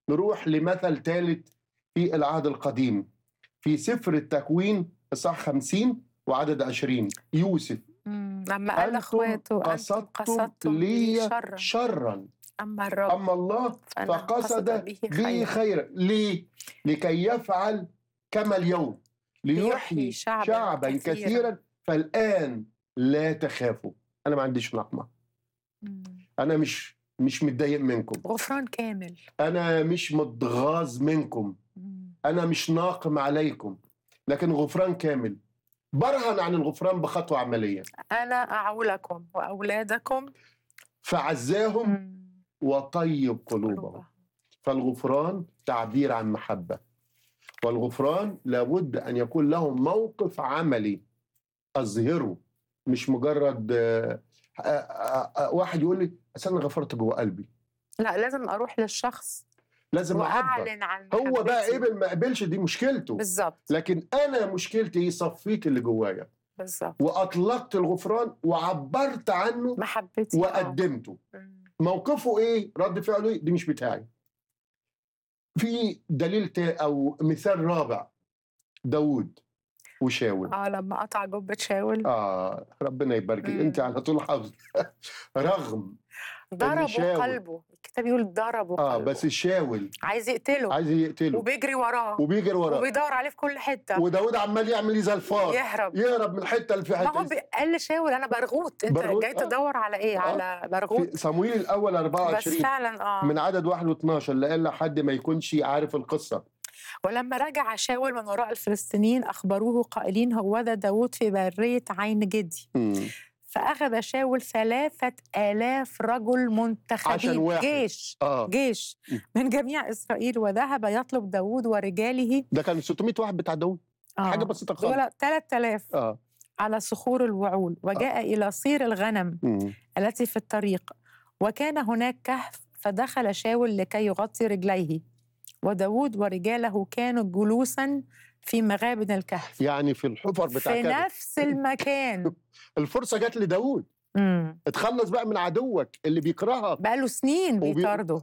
نروح لمثل ثالث في العهد القديم في سفر التكوين إصحاح 50 وعدد 20. يوسف: لما قال أنتم لاخواته أنتم قصدتم قصدتم لي لي شرا شرا، أما الرب أما الله فأنا قصد فقصد به بي خيرا خيرا. ليه؟ لكي يفعل كما اليوم، ليحيي ليحيي شعبا شعبا كثيرا. فالآن لا تخافوا. أنا ما عنديش نقمة، مم. أنا مش متضايق منكم، غفران كامل. أنا مش متغاظ منكم، أنا مش ناقم عليكم، لكن غفران كامل. برهن عن الغفران بخطوة عملية: أنا أعولكم وأولادكم فعزاهم وطيب قلوبهم. قلوبهم. فالغفران تعبير عن محبة، والغفران لابد أن يكون له موقف عملي أظهره، مش مجرد واحد يقول لي أصل أنا غفرت جوه قلبي. لا، لازم أروح للشخص لازم أعبر. وأعلن عن هو بقى محبتي. قبل ما قبلش دي مشكلته، بالظبط لكن أنا مشكلتي إيه؟ صفيت اللي جوايا بالظبط وأطلقت الغفران وعبرت عنه محبتي. وقدمته. موقفه إيه؟ رد فعله إيه؟ دي مش بتاعي. في دليل أو مثال رابع: داود وشاول. لما قطع جبة شاول ربنا يباركك، انت على طول حافظ. رغم ضربوا شاول قلبه، الكتاب يقول ضربوا قلبه. بس شاول عايز يقتله وبيجري وراه وبيدور عليه في كل حته، وداود عمال يعمل زي الفار، يهرب من الحته اللي في ما هو حته. قال لشاول انا برغوت، انت جاي تدور على ايه؟ على برغوت. في صموئيل الاول 24 بس فعلا من عدد 1 و12 لألا حد ما يكونش عارف القصه. ولما رجع شاول من وراء الفلسطينيين أخبروه قائلين هوذا داود في برية عين جدي. فأخذ شاول 3000 رجل منتخبين، جيش من جميع إسرائيل، وذهب يطلب داود ورجاله. ده كان 600 واحد بتاع داود، حاجة بسيطة خالص. 3000 على صخور الوعول، وجاء إلى صير الغنم التي في الطريق، وكان هناك كهف، فدخل شاول لكي يغطي رجليه، وداود ورجاله كانوا جلوسا في مغابن الكهف، يعني في الحفر بتاع في نفس المكان. الفرصة جت لداود. اتخلص بقى من عدوك اللي بيكرهك بقاله سنين بيطارده،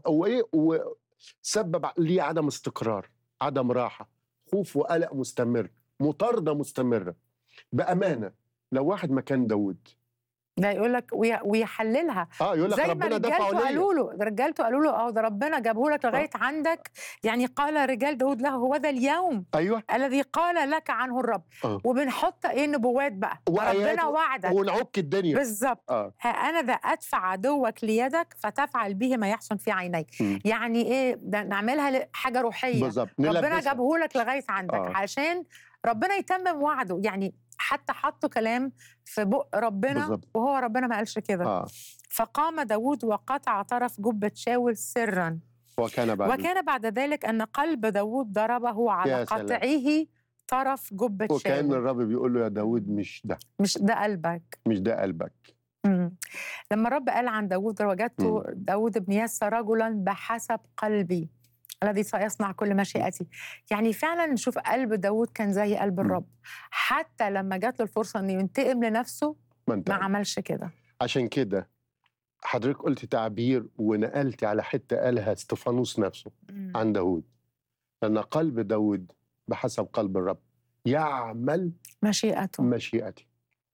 وسبب ليه عدم استقرار، عدم راحة، خوف وقلق مستمر، مطاردة مستمرة. بأمانة لو واحد مكان داود ده يقول لك ويحللها يقول لك زي ربنا دفعه ليا. رجالته قالوا له ده ربنا جابه لك لغايه عندك. يعني قال رجال داود له هوذا اليوم الذي قال لك عنه الرب. وبنحط نبوات بقى، ربنا وعدك ونعك الدنيا بالظبط. انا ذا ادفع عدوك ليدك فتفعل به ما يحسن في عينيك. يعني ايه ده؟ نعملها حاجه روحيه بالظبط. ربنا جابه لك لغايه عندك عشان ربنا يتمم وعده. يعني حتى حطوا كلام في بق ربنا بالزبط. وهو ربنا ما قالش كده. فقام داود وقطع طرف جبة شاول سرا، وكان بعد ذلك أن قلب داود ضربه على قطعه طرف جبة شاول. وكان الرب بيقول له يا داود مش ده قلبك. لما الرب قال عن داود وجدت داود بن يسى رجلا بحسب قلبي الذي سيصنع كل مشيئتي. يعني فعلا نشوف قلب داود كان زي قلب الرب. حتى لما جات له الفرصة أن ينتقم لنفسه ما عملش كده. عشان كده حضرتك قلت تعبير ونقلت على حتة قالها استفانوس نفسه عن داود، لأن قلب داود بحسب قلب الرب يعمل مشيئته.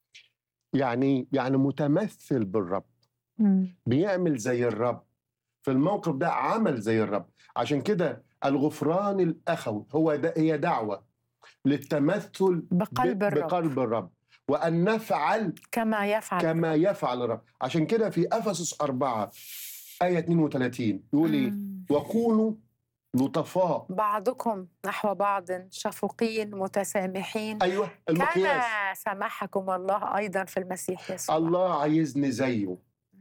يعني متمثل بالرب، بيعمل زي الرب في الموقف ده، عمل زي الرب. عشان كده الغفران الأخوي هي دعوة للتمثل بقلب الرب، وأن نفعل كما يفعل الرب. عشان كده في أفسس 4 آية 32 يقول إيه؟ وكونوا لطفاء بعضكم نحو بعض شفوقين متسامحين. المقياس كما سمحكم الله أيضا في المسيح يسوع. الله عايزني زيه،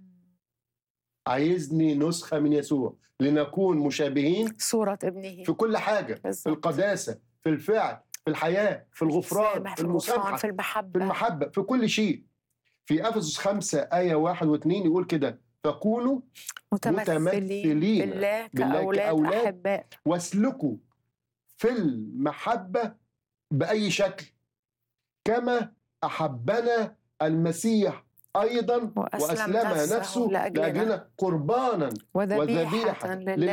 عايزني نسخة من يسوع لنكون مشابهين صورة ابنه في كل حاجة بالزبط. في القداسة، في الفعل، في الحياة، في الغفران، في المسامحة، في المحبة، في كل شيء. في أفسس 5 آية 1 و2 يقول كده: فكونوا متمثلين بالله كأولاد أحباء، واسلكوا في المحبة بأي شكل كما أحبنا المسيح أيضا وأسلم نفسه لأجلنا قربانا وذبيحة